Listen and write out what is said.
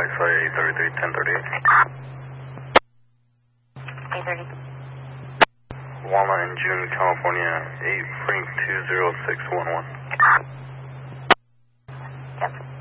Sorry, 833, 1038. 830. Walnut in June, California, 8 Frank 20611.